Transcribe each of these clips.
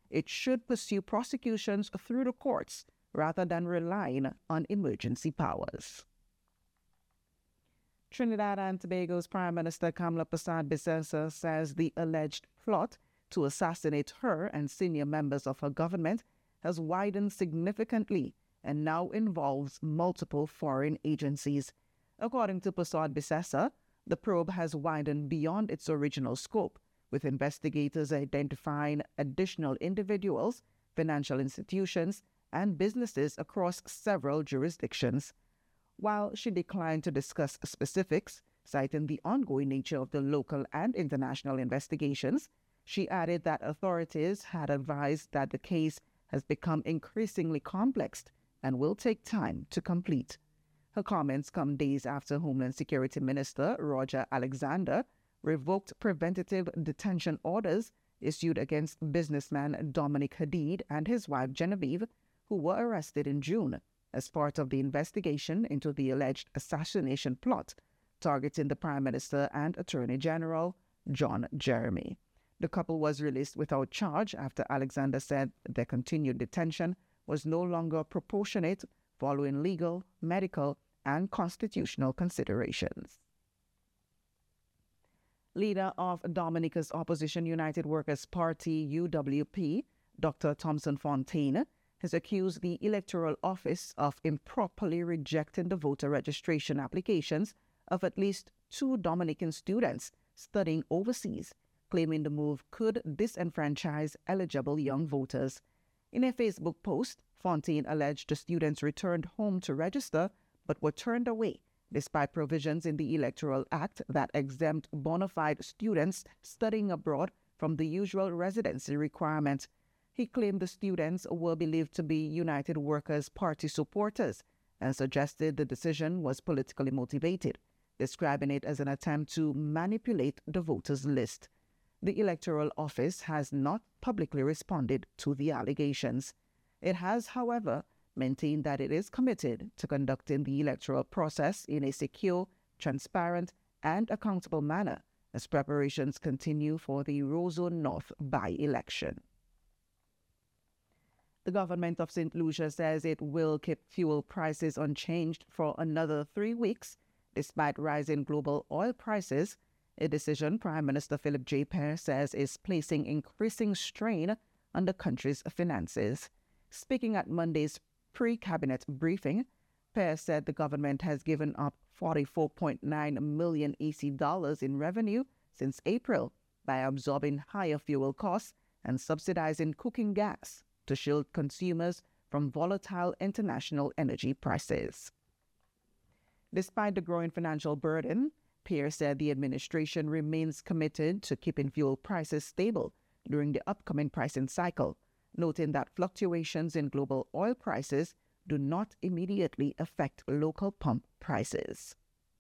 it should pursue prosecutions through the courts rather than relying on emergency powers. Trinidad and Tobago's Prime Minister Kamla Persad-Bissessar says the alleged plot to assassinate her and senior members of her government has widened significantly and now involves multiple foreign agencies. According to Persad-Bissessar, the probe has widened beyond its original scope, with investigators identifying additional individuals, financial institutions, and businesses across several jurisdictions. While she declined to discuss specifics, citing the ongoing nature of the local and international investigations, she added that authorities had advised that the case has become increasingly complex and will take time to complete. Her comments come days after Homeland Security Minister Roger Alexander revoked preventative detention orders issued against businessman Dominic Hadid and his wife Genevieve, who were arrested in June as part of the investigation into the alleged assassination plot targeting the Prime Minister and Attorney General John Jeremy. The couple was released without charge after Alexander said their continued detention was no longer proportionate following legal, medical, and constitutional considerations. Leader of Dominica's opposition United Workers' Party, UWP, Dr. Thompson Fontaine, has accused the Electoral Office of improperly rejecting the voter registration applications of at least 2 Dominican students studying overseas, claiming the move could disenfranchise eligible young voters. In a Facebook post, Fontaine alleged the students returned home to register but were turned away, despite provisions in the Electoral Act that exempt bona fide students studying abroad from the usual residency requirement. He claimed the students were believed to be United Workers' Party supporters and suggested the decision was politically motivated, describing it as an attempt to manipulate the voters' list. The Electoral Office has not publicly responded to the allegations. It has, however, maintained that it is committed to conducting the electoral process in a secure, transparent, and accountable manner as preparations continue for the Roseau North by-election. The government of St. Lucia says it will keep fuel prices unchanged for another 3 weeks, despite rising global oil prices, a decision Prime Minister Philip J. Perry says is placing increasing strain on the country's finances. Speaking at Monday's pre-cabinet briefing, Perry said the government has given up $44.9 million EC dollars in revenue since April by absorbing higher fuel costs and subsidizing cooking gas to shield consumers from volatile international energy prices. Despite the growing financial burden, Pierre said the administration remains committed to keeping fuel prices stable during the upcoming pricing cycle, noting that fluctuations in global oil prices do not immediately affect local pump prices.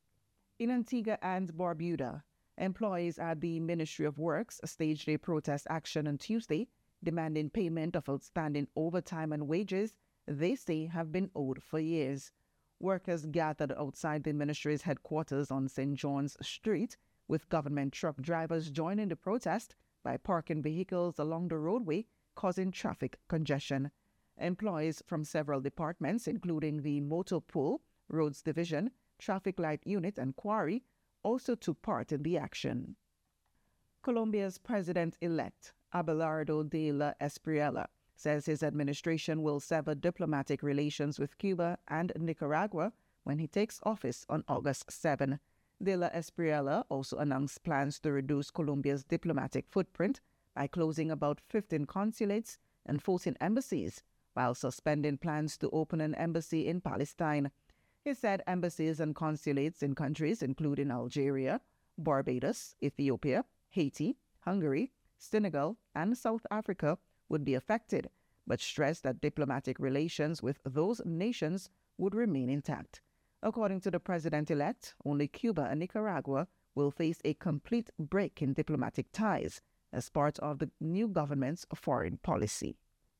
In Antigua and Barbuda, employees at the Ministry of Works staged a protest action on Tuesday, demanding payment of outstanding overtime and wages they say have been owed for years. Workers gathered outside the ministry's headquarters on St. John's Street, with government truck drivers joining the protest by parking vehicles along the roadway, causing traffic congestion. Employees from several departments, including the Motor Pool, Roads Division, Traffic Light Unit, and Quarry, also took part in the action. Colombia's president-elect, Abelardo de la Espriella, says his administration will sever diplomatic relations with Cuba and Nicaragua when he takes office on August 7. De la Espriella also announced plans to reduce Colombia's diplomatic footprint by closing about 15 consulates and 14 embassies, while suspending plans to open an embassy in Palestine. He said embassies and consulates in countries including Algeria, Barbados, Ethiopia, Haiti, Hungary, Senegal, and South Africa would be affected, but stressed that diplomatic relations with those nations would remain intact. According to the president-elect, only Cuba and Nicaragua will face a complete break in diplomatic ties as part of the new government's foreign policy.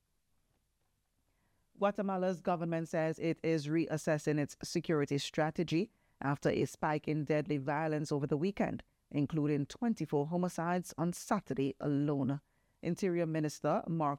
Guatemala's government says it is reassessing its security strategy after a spike in deadly violence over the weekend, including 24 homicides on Saturday alone. Interior Minister Mark